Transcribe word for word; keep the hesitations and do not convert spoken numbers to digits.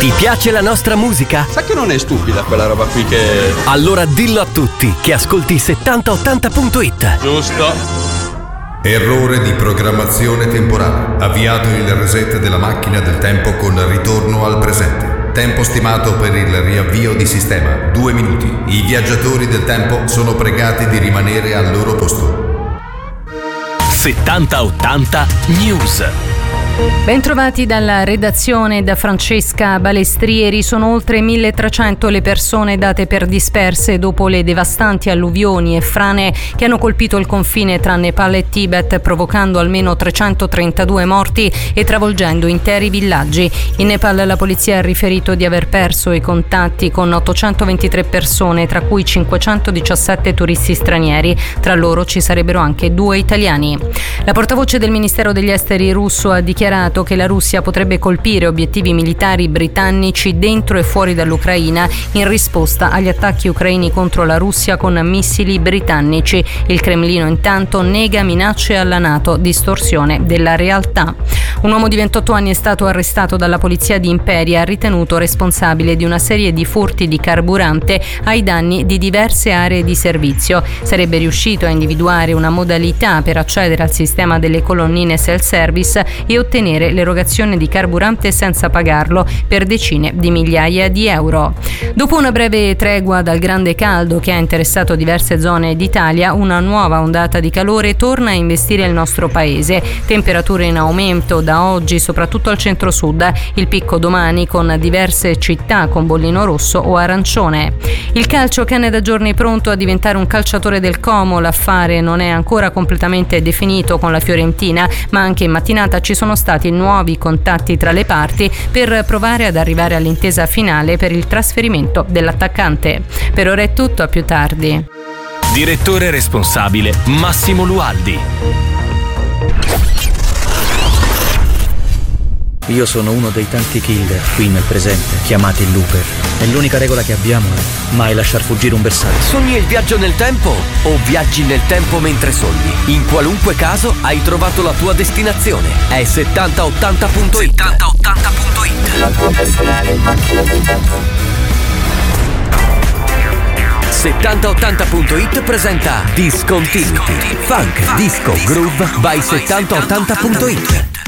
Ti piace la nostra musica? Sa che non è stupida quella roba qui che... Allora dillo a tutti che ascolti settanta ottanta punto it. Giusto. Errore di programmazione temporale. Avviato il reset della macchina del tempo con ritorno al presente. Tempo stimato per il riavvio di sistema, due minuti. I viaggiatori del tempo sono pregati di rimanere al loro posto. settanta ottanta News. Bentrovati dalla redazione da Francesca Balestrieri. Sono oltre milletrecento le persone date per disperse dopo le devastanti alluvioni e frane che hanno colpito il confine tra Nepal e Tibet, provocando almeno trecentotrentadue morti e travolgendo interi villaggi. In Nepal la polizia ha riferito di aver perso i contatti con ottocentoventitré persone, tra cui cinquecentodiciassette turisti stranieri. Tra loro ci sarebbero anche due italiani. La portavoce del Ministero degli Esteri russo ha dichiarato che la Russia potrebbe colpire obiettivi militari britannici dentro e fuori dall'Ucraina in risposta agli attacchi ucraini contro la Russia con missili britannici. Il Cremlino intanto nega minacce alla NATO, distorsione della realtà. Un uomo di ventotto anni è stato arrestato dalla polizia di Imperia, ritenuto responsabile di una serie di furti di carburante ai danni di diverse aree di servizio. Sarebbe riuscito a individuare una modalità per accedere al sistema delle colonnine self-service e ottenere l'erogazione di carburante senza pagarlo per decine di migliaia di euro. Dopo una breve tregua dal grande caldo che ha interessato diverse zone d'Italia, una nuova ondata di calore torna a investire il nostro paese. Temperature in aumento da oggi, soprattutto al centro-sud. Il picco domani con diverse città con bollino rosso o arancione. Il calcio che è da giorni pronto a diventare un calciatore del Como. L'affare non è ancora completamente definito con la Fiorentina, ma anche in mattinata ci sono stati nuovi contatti tra le parti per provare ad arrivare all'intesa finale per il trasferimento dell'attaccante. Per ora è tutto, a più tardi. Direttore responsabile Massimo Lualdi. Io sono uno dei tanti killer qui nel presente, chiamati Looper. E l'unica regola che abbiamo è mai lasciar fuggire un bersaglio. Sogni il viaggio nel tempo o viaggi nel tempo mentre sogni? In qualunque caso hai trovato la tua destinazione. È settanta ottanta punto it. settanta ottanta punto it. settanta ottanta punto it presenta Discontinuity. Funk, disco, groove by settanta ottanta punto it.